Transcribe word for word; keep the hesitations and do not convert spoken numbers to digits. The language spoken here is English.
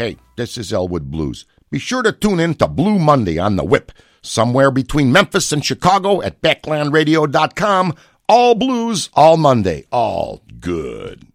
Hey, this is Elwood Blues. Be sure to tune in to Blue Monday on the Whip, somewhere between Memphis and Chicago at backland radio dot com. All blues, all Monday, all good.